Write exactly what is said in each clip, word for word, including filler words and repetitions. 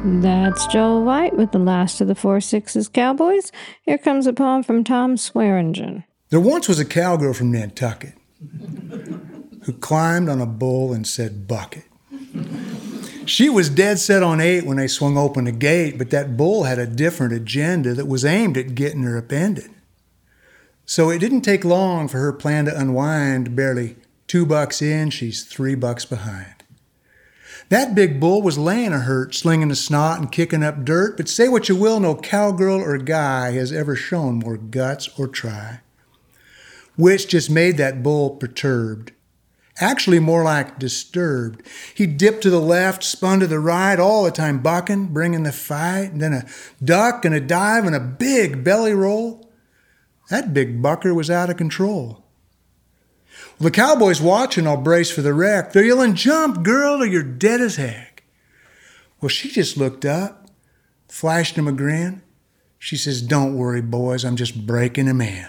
That's Joel White with the last of the Four Sixes Cowboys. Here comes a poem from Tom Swearingen. There once was a cowgirl from Nantucket who climbed on a bull and said, "Bucket." She was dead set on eight when they swung open the gate, but that bull had a different agenda that was aimed at getting her upended. So it didn't take long for her plan to unwind. Barely two bucks in, she's three bucks behind. That big bull was laying a hurt, slinging the snot and kicking up dirt, but say what you will, no cowgirl or guy has ever shown more guts or try. Which just made that bull perturbed. Actually more like disturbed. He dipped to the left, spun to the right, all the time bucking, bringing the fight, and then a duck and a dive and a big belly roll. That big bucker was out of control. Well, the cowboys watching all brace for the wreck. They're yelling, "Jump, girl, or you're dead as heck." Well, she just looked up, flashed him a grin. She says, "Don't worry, boys, I'm just breaking him in."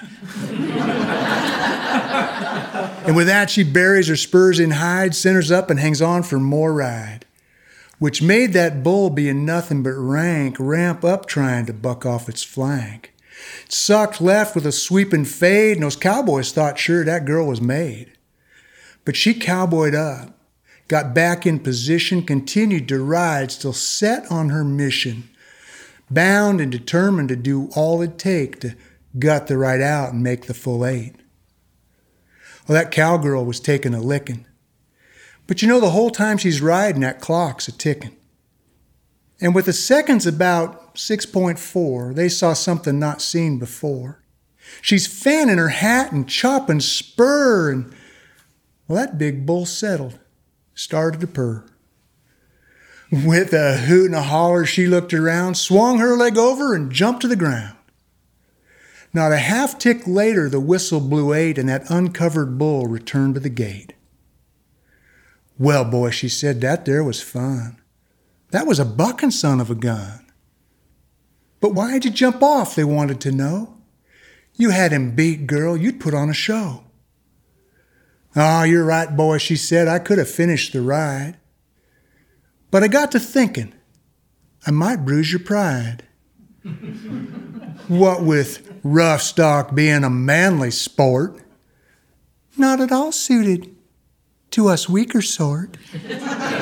And with that, she buries her spurs in hide, centers up, and hangs on for more ride, which made that bull being nothing but rank ramp up trying to buck off its flank. It sucked left with a sweeping fade, and those cowboys thought sure that girl was made. But she cowboyed up, got back in position, continued to ride, still set on her mission, bound and determined to do all it'd take to gut the right out and make the full eight. Well, that cowgirl was taking a licking. But you know, the whole time she's riding, that clock's a ticking. And with the seconds about six point four, they saw something not seen before. She's fanning her hat and chopping spur, and, well, that big bull settled, started to purr. With a hoot and a holler, she looked around, swung her leg over, and jumped to the ground. Not a half tick later, the whistle blew eight, and that uncovered bull returned to the gate. "Well, boy," she said, "that there was fun. That was a bucking son of a gun." "But why'd you jump off?" they wanted to know. "You had him beat, girl. You'd put on a show." "Ah, you're right, boy," she said. "I could have finished the ride. But I got to thinking, I might bruise your pride. What with rough stock being a manly sport, not at all suited to us weaker sort."